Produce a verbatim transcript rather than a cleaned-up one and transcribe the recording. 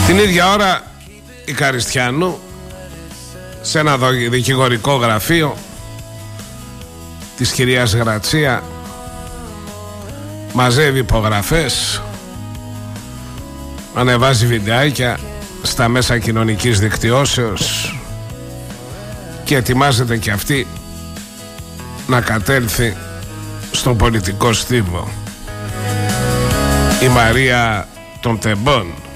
Την ίδια ώρα η Καριστιανού σε ένα δικηγορικό γραφείο της κυρίας Γρατσία μαζεύει υπογραφές, ανεβάζει βιντεάκια στα μέσα κοινωνικής δικτυώσεως και ετοιμάζεται και αυτή να κατέλθει στον πολιτικό στίβο. Η Μαρία των Τεμπών.